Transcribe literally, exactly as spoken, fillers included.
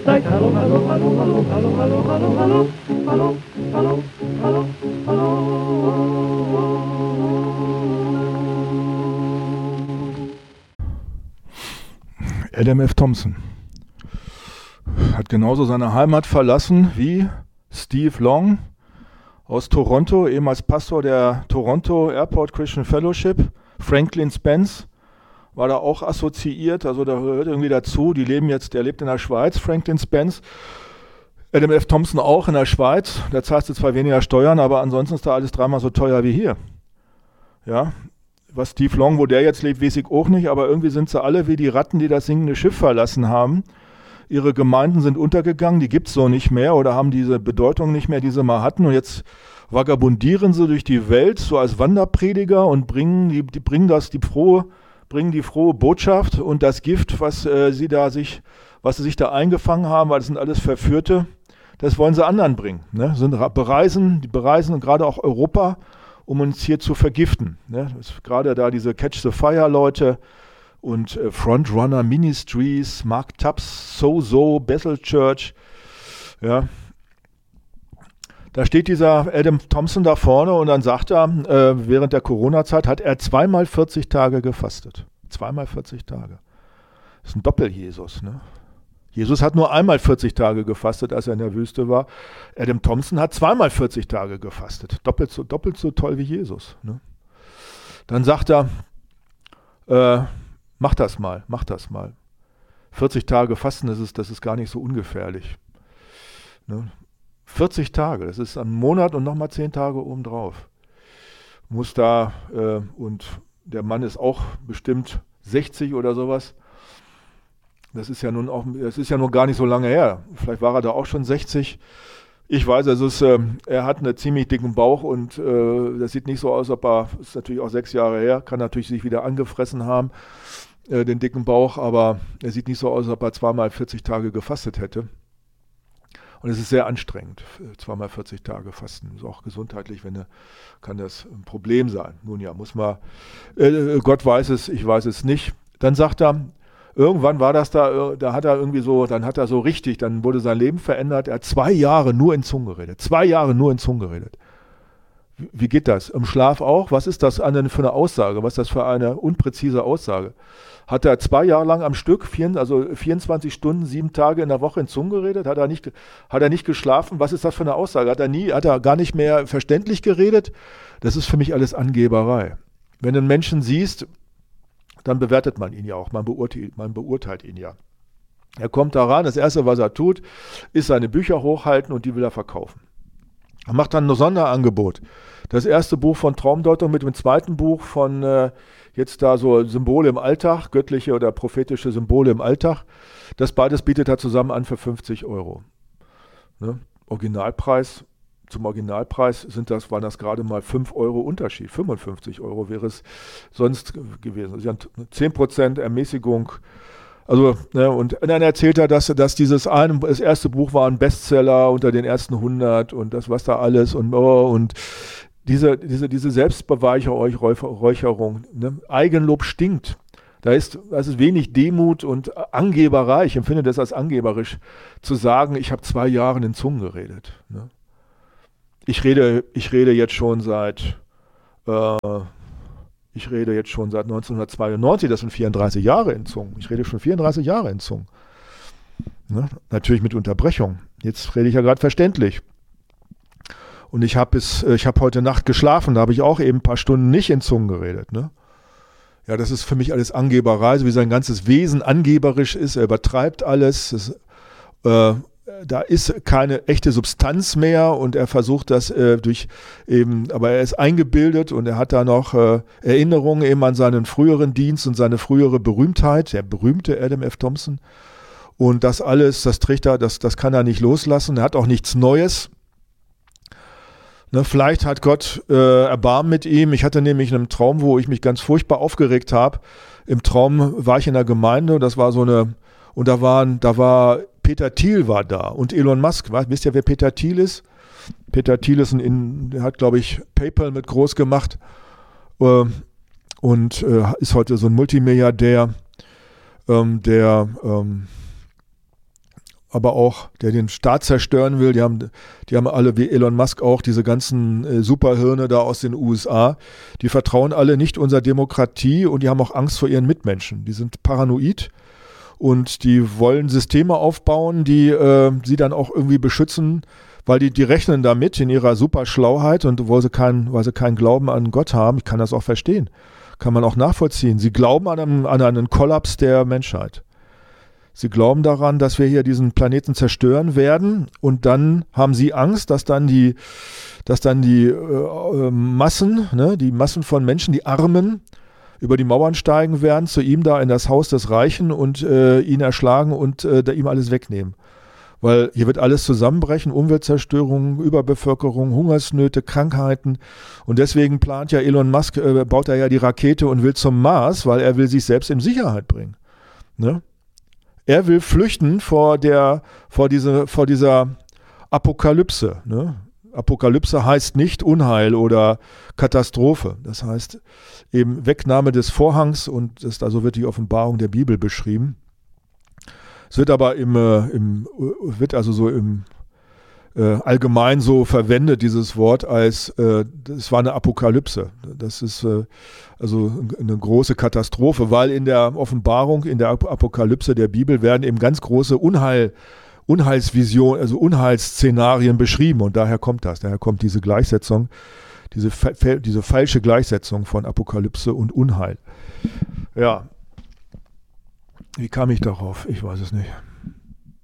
Sag hallo, hallo, hallo, hallo, hallo, hallo, hallo, hallo, hallo, hallo, hallo, hallo. Adam F. Thompson hat genauso seine Heimat verlassen wie Steve Long aus Toronto, ehemals Pastor der Toronto Airport Christian Fellowship. Franklin Spence war da auch assoziiert, also da gehört irgendwie dazu. Die leben jetzt, der lebt in der Schweiz, Franklin Spence. Adam F. Thompson auch in der Schweiz. Da zahlst du zwar weniger Steuern, aber ansonsten ist da alles dreimal so teuer wie hier. Ja, was Steve Long, wo der jetzt lebt, weiß ich auch nicht, aber irgendwie sind sie alle wie die Ratten, die das sinkende Schiff verlassen haben. Ihre Gemeinden sind untergegangen, die gibt es so nicht mehr oder haben diese Bedeutung nicht mehr, die sie mal hatten. Und jetzt vagabundieren sie durch die Welt, so als Wanderprediger und bringen, die, die bringen das, die frohe, bringen die frohe Botschaft und das Gift, was äh, sie da sich, was sie sich da eingefangen haben, weil das sind alles Verführte, das wollen sie anderen bringen. Ne? Sind bereisen, die bereisen gerade auch Europa, um uns hier zu vergiften. Ne? Gerade da diese Catch the Fire Leute und äh, Frontrunner Ministries, Mark Tubbs, So-So, Bethel Church. Ja. Da steht dieser Adam Thompson da vorne und dann sagt er, äh, während der Corona-Zeit hat er zweimal vierzig Tage gefastet. Zweimal vierzig Tage. Das ist ein Doppel-Jesus, ne? Jesus hat nur einmal vierzig Tage gefastet, als er in der Wüste war. Adam Thompson hat zweimal vierzig Tage gefastet. Doppelt so, doppelt so toll wie Jesus. Ne? Dann sagt er, äh, mach das mal, mach das mal. vierzig Tage fasten, das ist, das ist gar nicht so ungefährlich. Ne? vierzig Tage, das ist ein Monat und nochmal zehn Tage obendrauf. Muss da, äh, und der Mann ist auch bestimmt sechzig oder sowas. Das ist ja nun auch, das ist ja noch gar nicht so lange her. Vielleicht war er da auch schon sechzig. Ich weiß, also es, äh, er hat einen ziemlich dicken Bauch und äh, das sieht nicht so aus, ob er, ist natürlich auch sechs Jahre her, kann natürlich sich wieder angefressen haben, äh, den dicken Bauch, aber er sieht nicht so aus, als ob er zweimal vierzig Tage gefastet hätte. Und es ist sehr anstrengend, zweimal vierzig Tage fasten. Ist auch gesundheitlich, wenn er, kann das ein Problem sein. Nun ja, muss man, äh, Gott weiß es, ich weiß es nicht. Dann sagt er, irgendwann war das da, da hat er irgendwie so, dann hat er so richtig, dann wurde sein Leben verändert. Er hat zwei Jahre nur in Zungen geredet. Zwei Jahre nur in Zungen geredet. Wie, wie geht das? Im Schlaf auch? Was ist das für eine Aussage? Was ist das für eine unpräzise Aussage? Hat er zwei Jahre lang am Stück, vier, also vierundzwanzig Stunden, sieben Tage in der Woche in Zungen geredet? Hat er nicht, hat er nicht geschlafen? Was ist das für eine Aussage? Hat er nie, hat er gar nicht mehr verständlich geredet? Das ist für mich alles Angeberei. Wenn du einen Menschen siehst, dann bewertet man ihn ja auch, man beurteilt, man beurteilt ihn ja. Er kommt da ran, das Erste, was er tut, ist seine Bücher hochhalten und die will er verkaufen. Er macht dann ein Sonderangebot. Das erste Buch von Traumdeutung mit dem zweiten Buch von äh, jetzt da so Symbole im Alltag, göttliche oder prophetische Symbole im Alltag. Das beides bietet er zusammen an für fünfzig Euro. Ne? Originalpreis, zum Originalpreis sind das, waren das gerade mal fünf Euro Unterschied. fünfundfünfzig Euro wäre es sonst gewesen. Also zehn Prozent Ermäßigung. Also, ne, und dann erzählt er, dass, dass dieses eine, das erste Buch war ein Bestseller unter den ersten hundert und das, was da alles und, oh, und diese, diese, diese Selbstbeweihräucherung, ne? Eigenlob stinkt. Da ist, das ist wenig Demut und Angeberei. Ich empfinde das als angeberisch, zu sagen, ich habe zwei Jahre in Zungen geredet. Ne? Ich rede, ich rede jetzt schon seit, äh, ich rede jetzt schon seit neunzehnhundertzweiundneunzig, das sind vierunddreißig Jahre in Zungen. Ich rede schon vierunddreißig Jahre in Zungen. Ne? Natürlich mit Unterbrechung. Jetzt rede ich ja gerade verständlich. Und ich habe bis, ich habe heute Nacht geschlafen, da habe ich auch eben ein paar Stunden nicht in Zungen geredet. Ne? Ja, das ist für mich alles Angeberei, so wie sein ganzes Wesen angeberisch ist. Er übertreibt alles. Das, äh, da ist keine echte Substanz mehr und er versucht das äh, durch eben, aber er ist eingebildet und er hat da noch äh, Erinnerungen eben an seinen früheren Dienst und seine frühere Berühmtheit, der berühmte Adam F. Thompson. Und das alles, das trägt er, das, das kann er nicht loslassen. Er hat auch nichts Neues. Ne, vielleicht hat Gott äh, Erbarmen mit ihm. Ich hatte nämlich einen Traum, wo ich mich ganz furchtbar aufgeregt habe. Im Traum war ich in der Gemeinde, das war so eine, und da waren, da war Peter Thiel war da und Elon Musk. Weißt, wisst ihr, wer Peter Thiel ist? Peter Thiel ist ein, der hat, glaube ich, PayPal mit groß gemacht äh, und äh, ist heute so ein Multimilliardär, ähm, der ähm, aber auch, der den Staat zerstören will. Die haben, die haben alle, wie Elon Musk auch, diese ganzen äh, Superhirne da aus den U S A. Die vertrauen alle nicht unserer Demokratie und die haben auch Angst vor ihren Mitmenschen. Die sind paranoid und die wollen Systeme aufbauen, die äh, sie dann auch irgendwie beschützen, weil die, die rechnen damit in ihrer Superschlauheit und weil sie, kein, weil sie keinen Glauben an Gott haben. Ich kann das auch verstehen. Kann man auch nachvollziehen. Sie glauben an einen, an einen Kollaps der Menschheit. Sie glauben daran, dass wir hier diesen Planeten zerstören werden und dann haben sie Angst, dass dann die, dass dann die äh, Massen, ne, die Massen von Menschen, die Armen, über die Mauern steigen werden, zu ihm da in das Haus des Reichen und äh, ihn erschlagen und äh, ihm alles wegnehmen. Weil hier wird alles zusammenbrechen, Umweltzerstörung, Überbevölkerung, Hungersnöte, Krankheiten. Und deswegen plant ja Elon Musk, äh, baut er ja die Rakete und will zum Mars, weil er will sich selbst in Sicherheit bringen. Ne? Er will flüchten vor der, vor diese, vor dieser Apokalypse. Ne? Apokalypse heißt nicht Unheil oder Katastrophe. Das heißt eben Wegnahme des Vorhangs und das, also wird die Offenbarung der Bibel beschrieben. Es wird aber im, äh, im wird also so im äh, allgemein so verwendet, dieses Wort, als äh, es war eine Apokalypse. Das ist äh, also eine große Katastrophe, weil in der Offenbarung, in der Apokalypse der Bibel werden eben ganz große Unheil, Unheilsvision, also Unheilsszenarien beschrieben und daher kommt das, daher kommt diese Gleichsetzung, diese, diese falsche Gleichsetzung von Apokalypse und Unheil. Ja. Wie kam ich darauf? Ich weiß es nicht.